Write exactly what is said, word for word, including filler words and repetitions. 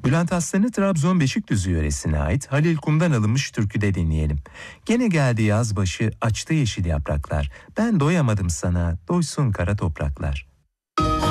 Bülent Aslan'ı Trabzon Beşikdüzü yöresine ait Halil Kum'dan alınmış türküde dinleyelim. Gene geldi yaz başı, açtı yeşil yapraklar. Ben doyamadım sana, doysun kara topraklar.